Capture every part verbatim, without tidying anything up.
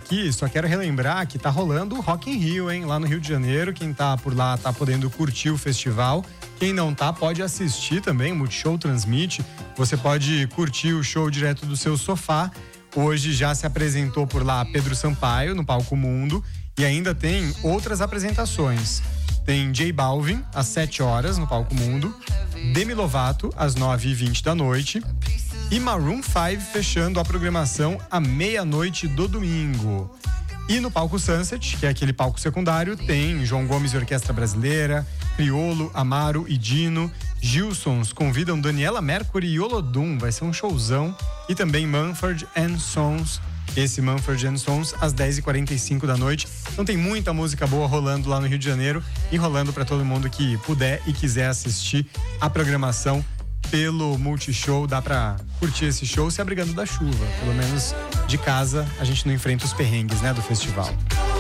aqui, só quero relembrar que tá rolando o Rock in Rio, hein? Lá no Rio de Janeiro, quem tá por lá tá podendo curtir o festival. Quem não tá, pode assistir também, o Multishow transmite. Você pode curtir o show direto do seu sofá. Hoje já se apresentou por lá Pedro Sampaio, no Palco Mundo. E ainda tem outras apresentações. Tem J Balvin, às sete horas, no Palco Mundo. Demi Lovato, às nove e vinte da noite. E Maroon five fechando a programação à meia-noite do domingo. E no Palco Sunset, que é aquele palco secundário, tem João Gomes e Orquestra Brasileira, Criolo, Amaro e Dino. Gilsons convidam Daniela Mercury e Olodum, vai ser um showzão. E também Mumford and Sons, esse Mumford and Sons, às dez e quarenta e cinco da noite. Então tem muita música boa rolando lá no Rio de Janeiro e rolando para todo mundo que puder e quiser assistir a programação pelo Multishow. Dá pra curtir esse show se abrigando da chuva. Pelo menos de casa a gente não enfrenta os perrengues, né, do festival.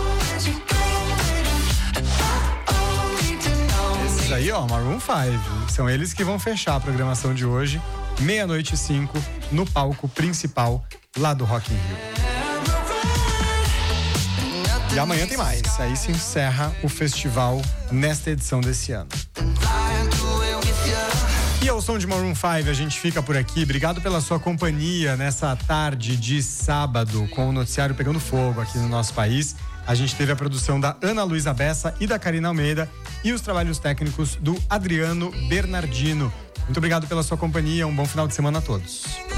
Esses aí, ó, Maroon five. São eles que vão fechar a programação de hoje, meia-noite e cinco, no palco principal lá do Rock in Rio. E amanhã tem mais. Aí se encerra o festival nesta edição desse ano. E ao som de Maroon five, a gente fica por aqui. Obrigado pela sua companhia nessa tarde de sábado, com o noticiário pegando fogo aqui no nosso país. A gente teve a produção da Ana Luísa Bessa e da Karina Almeida e os trabalhos técnicos do Adriano Bernardino. Muito obrigado pela sua companhia, um bom final de semana a todos.